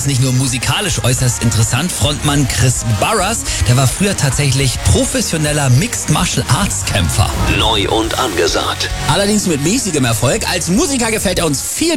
nicht nur musikalisch äußerst interessant. Frontmann Chris Burrus, der war früher tatsächlich professioneller Mixed Martial Arts Kämpfer. Neu und angesagt. Allerdings mit mäßigem Erfolg. Als Musiker gefällt er uns viel